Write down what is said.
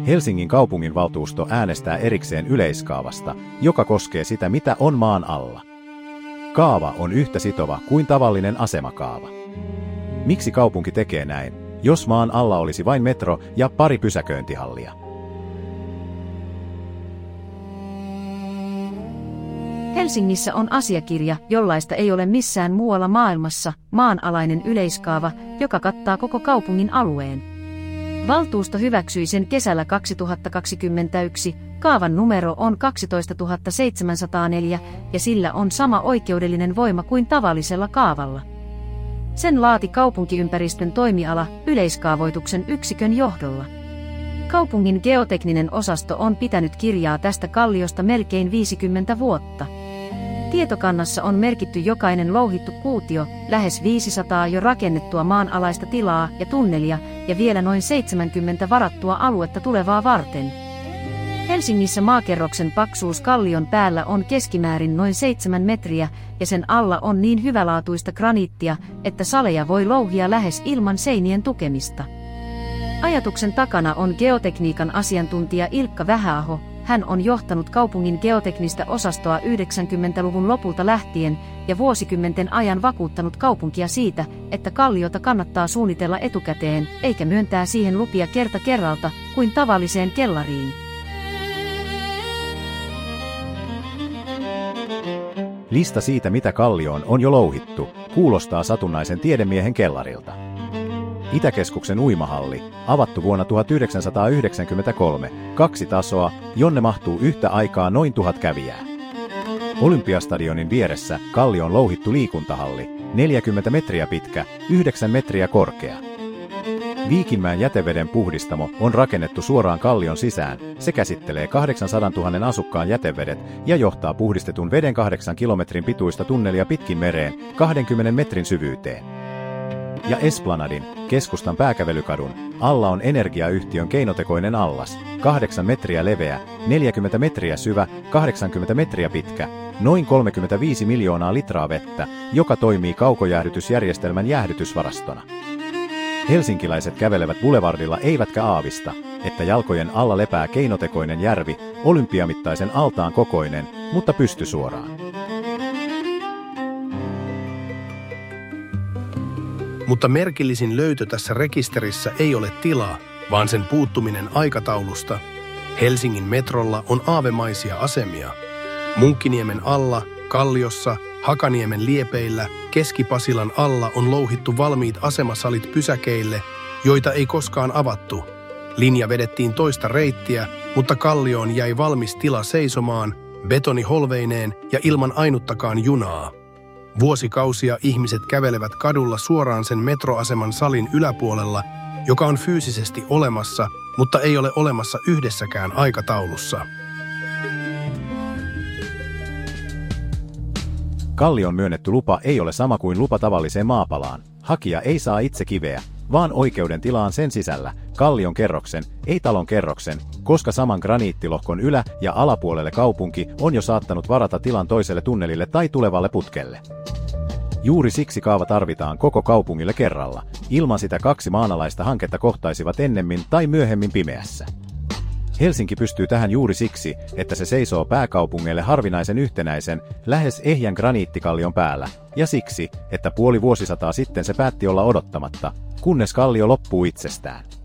Helsingin kaupunginvaltuusto äänestää erikseen yleiskaavasta, joka koskee sitä, mitä on maan alla. Kaava on yhtä sitova kuin tavallinen asemakaava. Miksi kaupunki tekee näin, jos maan alla olisi vain metro ja pari pysäköintihallia? Helsingissä on asiakirja, jollaista ei ole missään muualla maailmassa, maanalainen yleiskaava, joka kattaa koko kaupungin alueen. Valtuusto hyväksyi sen kesällä 2021, kaavan numero on 12704 ja sillä on sama oikeudellinen voima kuin tavallisella kaavalla. Sen laati kaupunkiympäristön toimiala yleiskaavoituksen yksikön johdolla. Kaupungin geotekninen osasto on pitänyt kirjaa tästä kalliosta melkein 50 vuotta. Tietokannassa on merkitty jokainen louhittu kuutio, lähes 500 jo rakennettua maanalaista tilaa ja tunnelia ja vielä noin 70 varattua aluetta tulevaa varten. Helsingissä maakerroksen paksuus kallion päällä on keskimäärin noin 7 metriä ja sen alla on niin hyvälaatuista graniittia, että saleja voi louhia lähes ilman seinien tukemista. Ajatuksen takana on geotekniikan asiantuntija Ilkka Vähäaho. Hän on johtanut kaupungin geoteknistä osastoa 90-luvun lopulta lähtien ja vuosikymmenten ajan vakuuttanut kaupunkia siitä, että kalliota kannattaa suunnitella etukäteen, eikä myöntää siihen lupia kerta kerralta kuin tavalliseen kellariin. Lista siitä, mitä kallioon on jo louhittu, kuulostaa satunnaisen tiedemiehen kellarilta. Itäkeskuksen uimahalli, avattu vuonna 1993, 2 tasoa, jonne mahtuu yhtä aikaa noin 1000 kävijää. Olympiastadionin vieressä kallioon louhittu liikuntahalli, 40 metriä pitkä, 9 metriä korkea. Viikinmäen jäteveden puhdistamo on rakennettu suoraan kallion sisään, se käsittelee 800 000 asukkaan jätevedet ja johtaa puhdistetun veden 8 kilometrin pituista tunnelia pitkin mereen, 20 metrin syvyyteen. Ja Esplanadin, keskustan pääkävelykadun, alla on energiayhtiön keinotekoinen allas, 8 metriä leveä, 40 metriä syvä, 80 metriä pitkä, noin 35 miljoonaa litraa vettä, joka toimii kaukojäähdytysjärjestelmän jäähdytysvarastona. Helsinkiläiset kävelevät Boulevardilla eivätkä aavista, että jalkojen alla lepää keinotekoinen järvi, olympiamittaisen altaan kokoinen, mutta pystysuoraan. Mutta merkillisin löytö tässä rekisterissä ei ole tila, vaan sen puuttuminen aikataulusta. Helsingin metrolla on aavemaisia asemia. Munkkiniemen alla, Kalliossa, Hakaniemen liepeillä, Keski-Pasilan alla on louhittu valmiit asemasalit pysäkeille, joita ei koskaan avattu. Linja vedettiin toista reittiä, mutta Kallioon jäi valmis tila seisomaan, betoniholveineen ja ilman ainuttakaan junaa. Vuosikausia ihmiset kävelevät kadulla suoraan sen metroaseman salin yläpuolella, joka on fyysisesti olemassa, mutta ei ole olemassa yhdessäkään aikataulussa. Kallion myönnetty lupa ei ole sama kuin lupa tavalliseen maapalaan. Hakija ei saa itse kiveä, vaan oikeuden tilaan sen sisällä, kallion kerroksen, ei talon kerroksen, koska saman graniittilohkon ylä- ja alapuolelle kaupunki on jo saattanut varata tilan toiselle tunnelille tai tulevalle putkelle. Juuri siksi kaava tarvitaan koko kaupungille kerralla, ilman sitä 2 maanalaista hanketta kohtaisivat ennemmin tai myöhemmin pimeässä. Helsinki pystyy tähän juuri siksi, että se seisoo pääkaupungeille harvinaisen yhtenäisen, lähes ehjän graniittikallion päällä, ja siksi, että puoli vuosisataa sitten se päätti olla odottamatta, kunnes kallio loppuu itsestään.